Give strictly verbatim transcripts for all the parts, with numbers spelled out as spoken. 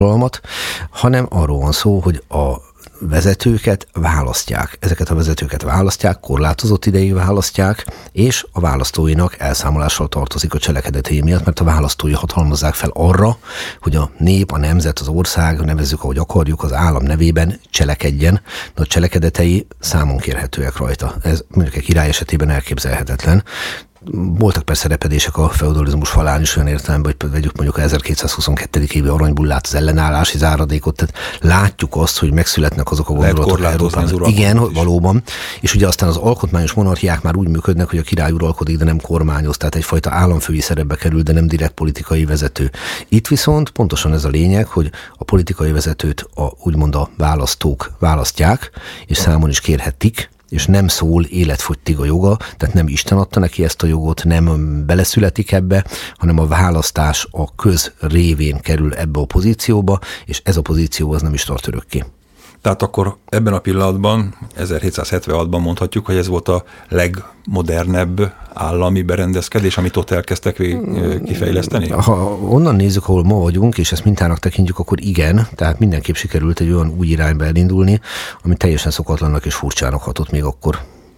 hanem arról van szó, hogy a vezetőket választják. Ezeket a vezetőket választják, korlátozott ideig választják, és a választóinak elszámolással tartozik a cselekedetei miatt, mert a választói hatalmazzák fel arra, hogy a nép, a nemzet, az ország, nevezzük ahogy akarjuk, az állam nevében cselekedjen, de a cselekedetei számon kérhetőek rajta. Ez mondjuk egy király esetében elképzelhetetlen. Voltak persze repedések a feudalizmus falán is olyan értelemben, hogy vegyük mondjuk a ezerkétszázhuszonkettő évi aranybullát, az ellenállási záradékot, tehát látjuk azt, hogy megszületnek azok a gondolatok Európában. Igen, is. Valóban. És ugye aztán az alkotmányos monarchiák már úgy működnek, hogy a király uralkodik, de nem kormányoz, tehát egyfajta államfői szerepbe kerül, de nem direkt politikai vezető. Itt viszont pontosan ez a lényeg, hogy a politikai vezetőt a, úgymond a választók választják, és számon is kérhetik, és nem szól életfogytig a joga, tehát nem Isten adta neki ezt a jogot, nem beleszületik ebbe, hanem a választás a köz révén kerül ebbe a pozícióba, és ez a pozíció az nem is tart örökké. Tehát akkor ebben a pillanatban, ezerhétszázhetvenhatban mondhatjuk, hogy ez volt a legmodernebb állami berendezkedés, amit ott elkezdtek kifejleszteni? Ha onnan nézzük, ahol ma vagyunk, és ezt mintának tekintjük, akkor igen, tehát mindenképp sikerült egy olyan új irányba elindulni, ami teljesen szokatlannak és furcsának hatott még akkor.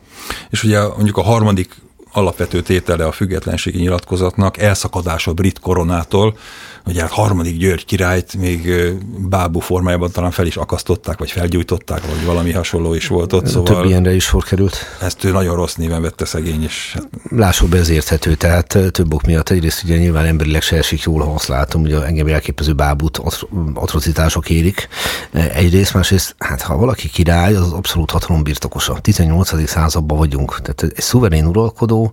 És ugye mondjuk a harmadik alapvető tétele a függetlenségi nyilatkozatnak elszakadás a brit koronától. Ugye hát harmadik György királyt még bábú formájában talán fel is akasztották, vagy felgyújtották, vagy valami hasonló is volt ott. Szóval több ilyenre is sor került. Ezt ő nagyon rossz néven vette szegény is. Lássuk be, ez érthető, tehát több ok miatt. Egyrészt ugye nyilván emberileg se esik jól, ha azt látom, hogy engem elképesztő bábút atrocitások érik. Egyrészt, másrészt, hát ha valaki király, az abszolút hatalom birtokosa. tizennyolcadik században vagyunk, tehát egy szuverén uralkodó,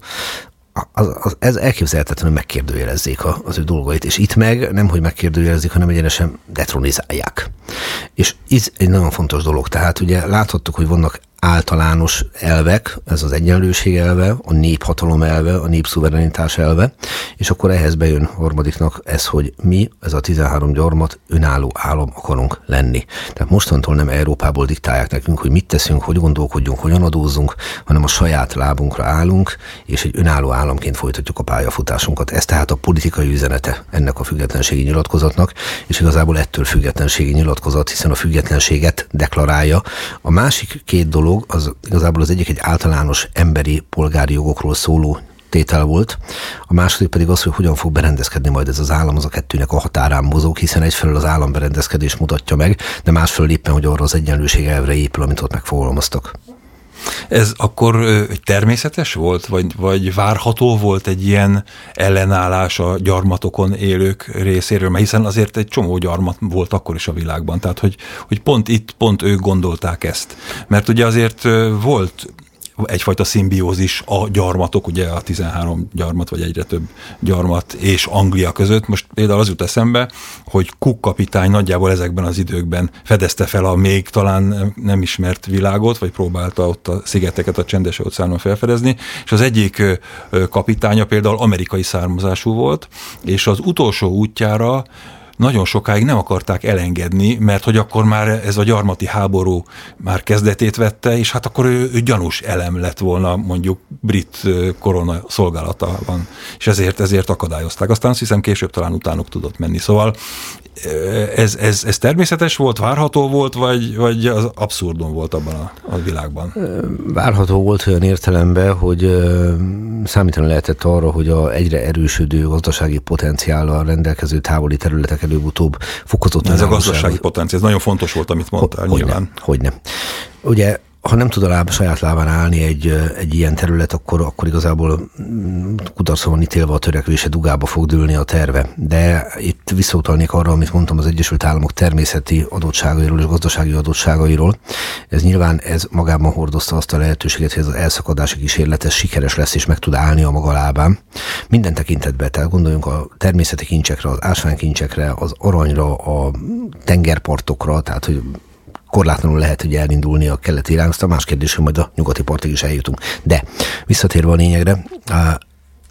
Az, az, ez elképzelhetetlenül megkérdőjelezzék a, az ő dolgait, és itt meg nem, hogy megkérdőjelezik, hanem egyenesen detronizálják. És ez egy nagyon fontos dolog, tehát ugye láthattuk, hogy vannak általános elvek, ez az egyenlőség elve, a néphatalom elve, a népszuverenitás elve, és akkor ehhez bejön harmadiknak ez, hogy mi, ez a tizenhárom gyarmat önálló állam akarunk lenni. Tehát mostantól nem Európából diktálják nekünk, hogy mit teszünk, hogy gondolkodjunk, hogyan adózzunk, hanem a saját lábunkra állunk, és egy önálló államként folytatjuk a pályafutásunkat. Ez tehát a politikai üzenete ennek a függetlenségi nyilatkozatnak, és igazából ettől függetlenségi nyilatkozat, hiszen a függetlenséget deklarálja. A másik két dolog, az igazából az egyik egy általános emberi polgári jogokról szóló tétel volt, a második pedig az, hogy hogyan fog berendezkedni majd ez az állam, az a kettőnek a határán mozog, hiszen egyfelől az államberendezkedés mutatja meg, de másfelől éppen, hogy arra az egyenlőség elvre épül, amit ott megfogalmaztak. Ez akkor egy természetes volt, vagy, vagy várható volt egy ilyen ellenállás a gyarmatokon élők részéről? Mert hiszen azért egy csomó gyarmat volt akkor is a világban, tehát hogy, hogy pont itt, pont ők gondolták ezt. Mert ugye azért volt egyfajta szimbiózis a gyarmatok, ugye a tizenhárom gyarmat, vagy egyre több gyarmat és Anglia között. Most például az jut eszembe, hogy Cook kapitány nagyjából ezekben az időkben fedezte fel a még talán nem ismert világot, vagy próbálta ott a szigeteket a Csendes-óceánon felfedezni, és az egyik kapitánya például amerikai származású volt, és az utolsó útjára nagyon sokáig nem akarták elengedni, mert hogy akkor már ez a gyarmati háború már kezdetét vette, és hát akkor ő, ő gyanús elem lett volna mondjuk brit korona szolgálatában, és ezért, ezért akadályozták. Aztán azt hiszem később talán utánuk tudott menni. Szóval ez, ez, ez természetes volt, várható volt, vagy, vagy az abszurdum volt abban a, a világban? Várható volt olyan értelemben, hogy számítani lehetett arra, hogy a egyre erősödő gazdasági potenciállal rendelkező távoli területek előbb-utóbb fokozottan. Ez a gazdasági potenciál, ez nagyon fontos volt, amit mondtál, hogy nyilván. Nem, hogy nem. Ugye, ha nem tud a láb, saját lábán állni egy, egy ilyen terület, akkor, akkor igazából kudarcra van ítélve a törekvése, dugába fog dőlni a terve. De itt visszautalnék arra, amit mondtam az Egyesült Államok természeti adottságairól és gazdasági adottságairól. Ez nyilván ez magában hordozta azt a lehetőséget, hogy ez az elszakadási kísérlet ez sikeres lesz és meg tud állni a maga lábán. Minden tekintetben, tehát gondoljunk a természeti kincsekre, az ásványkincsekre, az aranyra, a tengerpartokra, tehát hogy korlátlanul lehet ugye elindulni a keleti irány, aztán más kérdés, hogy majd a nyugati partig is eljutunk. De visszatérve a lényegre,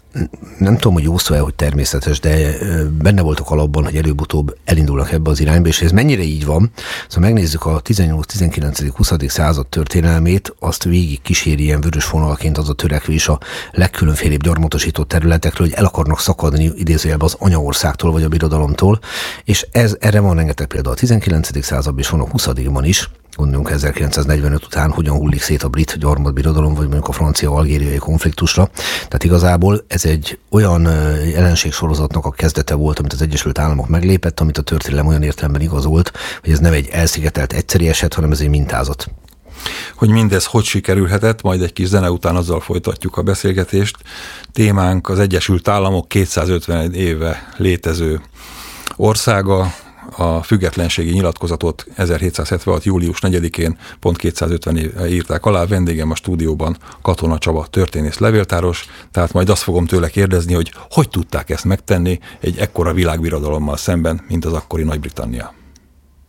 nem tudom, hogy jó szó-e, hogy természetes, de benne voltak alapban, hogy előbb-utóbb elindulnak ebbe az irányba, és ez mennyire így van. Szóval megnézzük a tizennyolc, tizenkilenc, huszadik század történelmét, azt végig kíséri ilyen vörös vonalként az a törekvés a legkülönfélébb gyarmatosított területekről, hogy el akarnak szakadni idézőjelben az anyaországtól vagy a birodalomtól, és ez, erre van rengeteg példa a tizenkilencedik században, és van a huszadikban is. Gondoljunk ezerkilencszáznegyvenöt után, hogyan hullik szét a brit gyarmatbirodalom, vagy mondjuk a francia-algériai konfliktusra. Tehát igazából ez egy olyan jelenségsorozatnak a kezdete volt, amit az Egyesült Államok meglépett, amit a történelem olyan értelemben igazolt, hogy ez nem egy elszigetelt egyszeri eset, hanem ez egy mintázat. Hogy mindez hogy sikerülhetett, majd egy kis zene után azzal folytatjuk a beszélgetést. Témánk az Egyesült Államok kétszázötven éve létező országa. A függetlenségi nyilatkozatot ezerhétszázhetvenhat. július negyedikén pont kétszázötven éve írták alá. Vendégem a stúdióban Katona Csaba, történész, levéltáros, tehát majd azt fogom tőle kérdezni, hogy hogy tudták ezt megtenni egy ekkora világbirodalommal szemben, mint az akkori Nagy-Britannia.